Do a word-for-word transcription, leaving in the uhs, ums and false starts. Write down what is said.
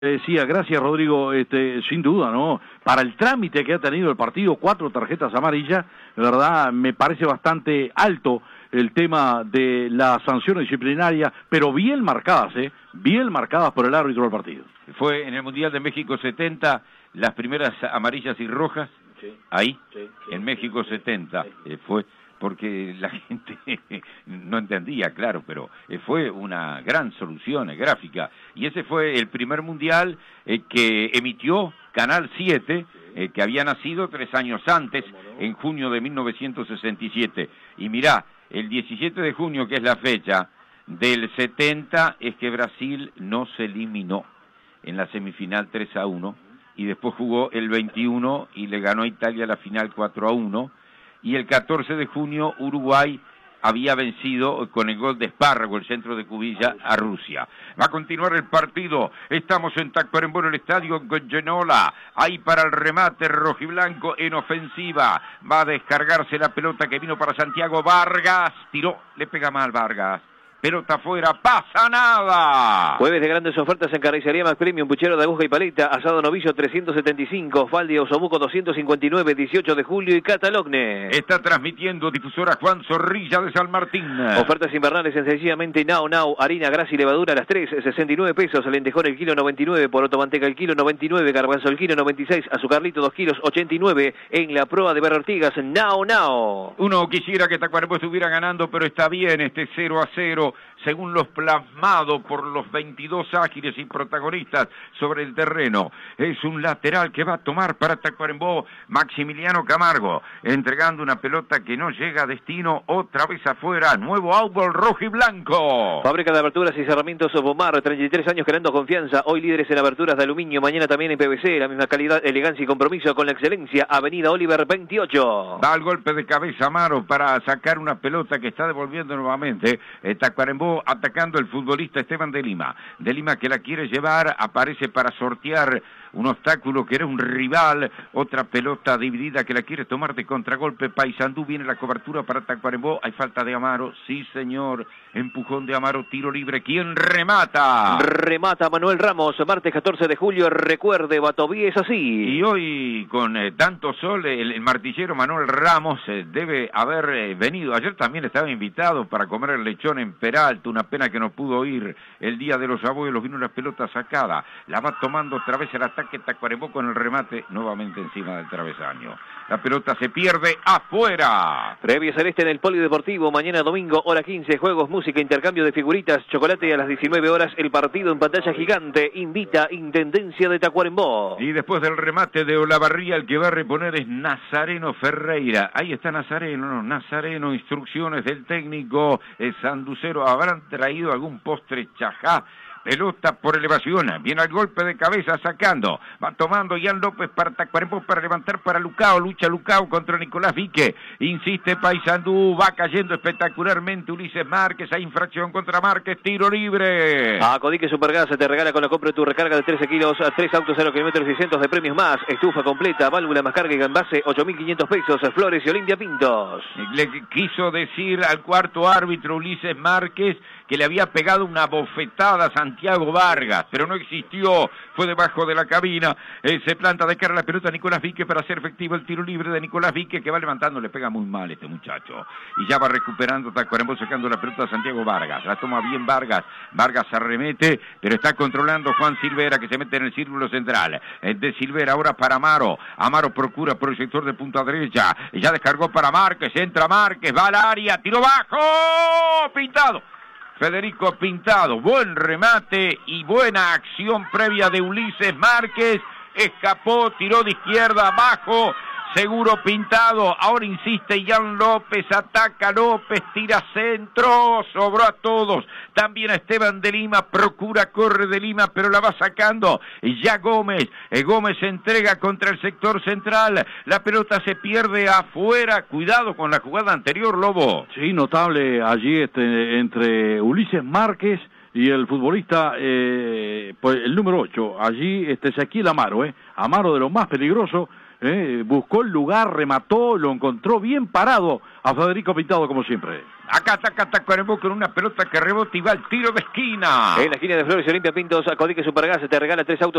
Decía, gracias Rodrigo, este, sin duda, ¿no? Para el trámite que ha tenido el partido, cuatro tarjetas amarillas, de verdad me parece bastante alto el tema de las sanciones disciplinarias, pero bien marcadas, ¿eh? Bien marcadas por el árbitro del partido. Fue en el Mundial de México setenta, las primeras amarillas y rojas, sí, ahí, sí, sí, en México setenta, sí. eh, fue... porque la gente no entendía, claro, pero fue una gran solución gráfica. Y ese fue el primer mundial eh, que emitió Canal siete, eh, que había nacido tres años antes, en junio de mil novecientos sesenta y siete. Y mirá, el diecisiete de junio, que es la fecha del setenta, es que Brasil no se eliminó en la semifinal tres a uno, y después jugó el veintiuno y le ganó a Italia la final cuatro a uno, y el catorce de junio Uruguay había vencido con el gol de Espárrago, el centro de Cubilla, a Rusia. Va a continuar el partido, estamos en Tacuarembó, en el estadio Goyenola, ahí para el remate rojiblanco en ofensiva, va a descargarse la pelota que vino para Santiago Vargas, tiró, le pega mal Vargas. Pelota afuera, pasa nada. Jueves de grandes ofertas en Carnicería Max Premium, puchero de aguja y paleta, asado novillo trescientos setenta y cinco, faldi osobuco doscientos cincuenta y nueve, dieciocho de julio y Catalogne. Está transmitiendo difusora Juan Zorrilla de San Martín. Ofertas invernales en sencillamente Now Now, harina, grasa y levadura a las tres, sesenta y nueve pesos, lentejón el kilo noventa y nueve, poroto manteca el kilo noventa y nueve, garbanzo el kilo noventa y seis, azucarlito dos kilos ochenta y nueve, en la proa de Berro Ortigas, Now Now. Uno quisiera que Tacuarembó estuviera ganando, pero está bien este cero a cero. Según los plasmados por los veintidós ágiles y protagonistas sobre el terreno. Es un lateral que va a tomar para Tacuarembó Maximiliano Camargo, entregando una pelota que no llega a destino, otra vez afuera, nuevo árbol rojo y blanco. Fábrica de aberturas y cerramientos Bomar, treinta y tres años creando confianza, hoy líderes en aberturas de aluminio, mañana también en P V C, la misma calidad, elegancia y compromiso con la excelencia, Avenida Oliver veintiocho. Da el golpe de cabeza Amaro para sacar una pelota que está devolviendo nuevamente eh, Tacuarembó, atacando el futbolista Esteban de Lima. De Lima, que la quiere llevar, aparece para sortear un obstáculo que era un rival, otra pelota dividida que la quiere tomar de contragolpe. Paysandú, viene la cobertura para Tacuarembó, hay falta de Amaro, sí señor, empujón de Amaro, tiro libre, ¿quién remata? Remata Manuel Ramos, martes catorce de julio, recuerde, Batoví es así. Y hoy con eh, tanto sol, el, el martillero Manuel Ramos eh, debe haber eh, venido, ayer también estaba invitado para comer el lechón en Peralta, una pena que no pudo ir el día de los abuelos, vino una pelota sacada, la va tomando otra vez el ataque Tacuarembó con el remate nuevamente encima del travesaño. La pelota se pierde afuera. Previa celeste en el Polideportivo, mañana domingo, hora quince, juegos, música, intercambio de figuritas, chocolate a las diecinueve horas, el partido en pantalla gigante, invita Intendencia de Tacuarembó. Y después del remate de Olavarría, el que va a reponer es Nazareno Ferreira. Ahí está Nazareno, no, Nazareno, instrucciones del técnico eh, Sanducero. Habrán traído algún postre chajá. Pelota por elevación, viene al golpe de cabeza sacando, va tomando Ian López para Tacuarembó para levantar para Lucao, lucha Lucao contra Nicolás Vique, insiste Paysandú, va cayendo espectacularmente Ulises Márquez, hay infracción contra Márquez, tiro libre. A Codique Supergas te regala con la compra de tu recarga de trece kilos, a tres autos cero kilómetros seiscientos de premios más, estufa completa, válvula más carga y envase, ocho mil quinientos pesos, Flores y Olimpia Pintos. Le quiso decir al cuarto árbitro Ulises Márquez que le había pegado una bofetada a Santiago Vargas, pero no existió, fue debajo de la cabina, eh, se planta de cara a la pelota a Nicolás Vique para hacer efectivo el tiro libre de Nicolás Vique, que va levantando, le pega muy mal este muchacho, y ya va recuperando Tacuarembó sacando la pelota a Santiago Vargas, la toma bien Vargas, Vargas arremete, pero está controlando Juan Silvera, que se mete en el círculo central, eh, de Silvera ahora para Amaro, Amaro procura por el sector de punta derecha, y ya descargó para Márquez, entra Márquez, va al área, tiro bajo, pintado. Federico Pintado, buen remate y buena acción previa de Ulises Márquez, escapó, tiró de izquierda abajo, seguro Pintado, ahora insiste Ian López, ataca López, tira centro, sobró a todos, también a Esteban de Lima, procura, corre de Lima, pero la va sacando, y ya Gómez, eh, Gómez se entrega contra el sector central, la pelota se pierde afuera, cuidado con la jugada anterior, Lobo. Sí, notable allí este, entre Ulises Márquez y el futbolista, eh, pues el número ocho, allí este Ezequiel Amaro, eh, Amaro de lo más peligroso, ¿eh? Buscó el lugar, remató, lo encontró bien parado a Federico Pintado como siempre. Acá ataca Tacuarembó con una pelota que rebota y va al tiro de esquina. En la esquina de Flores Olimpia Pintos, Codique Supergas te regala tres autos